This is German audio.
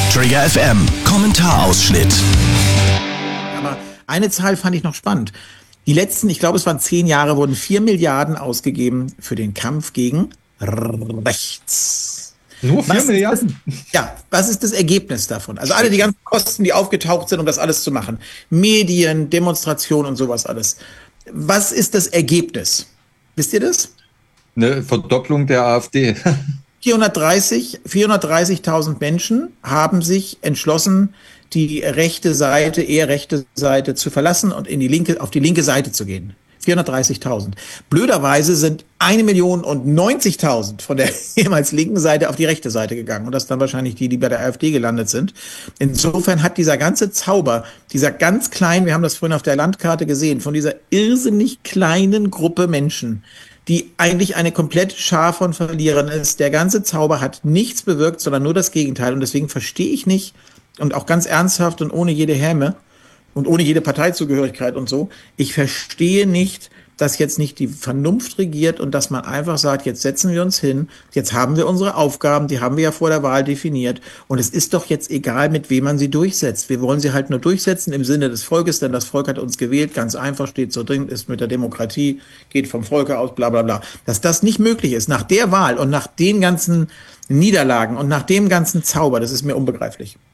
Trigger FM Kommentarausschnitt. Aber eine Zahl fand ich noch spannend. Die letzten, ich glaube, es waren 10 Jahre, wurden 4 Milliarden ausgegeben für den Kampf gegen rechts. Nur 4 Milliarden? Was ist das Ergebnis davon? Also alle die ganzen Kosten, die aufgetaucht sind, um das alles zu machen. Medien, Demonstrationen und sowas alles. Was ist das Ergebnis? Wisst ihr das? Eine Verdopplung der AfD. 430.000 Menschen haben sich entschlossen, die rechte Seite zu verlassen und auf die linke Seite zu gehen. 430.000. Blöderweise sind 1.090.000 von der ehemals linken Seite auf die rechte Seite gegangen. Und das dann wahrscheinlich die bei der AfD gelandet sind. Insofern hat dieser ganze Zauber, dieser ganz kleinen, wir haben das vorhin auf der Landkarte gesehen, von dieser irrsinnig kleinen Gruppe Menschen, die eigentlich eine komplette Schar von Verlierern ist. Der ganze Zauber hat nichts bewirkt, sondern nur das Gegenteil. Und deswegen verstehe ich nicht, und auch ganz ernsthaft und ohne jede Häme und ohne jede Parteizugehörigkeit und so, ich verstehe nicht, dass jetzt nicht die Vernunft regiert und dass man einfach sagt, jetzt setzen wir uns hin, jetzt haben wir unsere Aufgaben, die haben wir ja vor der Wahl definiert und es ist doch jetzt egal, mit wem man sie durchsetzt. Wir wollen sie halt nur durchsetzen im Sinne des Volkes, denn das Volk hat uns gewählt, ganz einfach, steht so drin, ist mit der Demokratie, geht vom Volke aus, bla bla bla. Dass das nicht möglich ist, nach der Wahl und nach den ganzen Niederlagen und nach dem ganzen Zauber, das ist mir unbegreiflich.